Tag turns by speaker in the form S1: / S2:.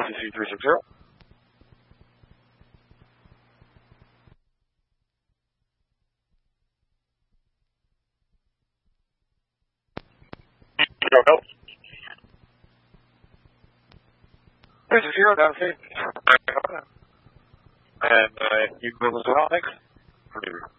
S1: RCC 360. Go. 360, down to and you can move as well. Thanks.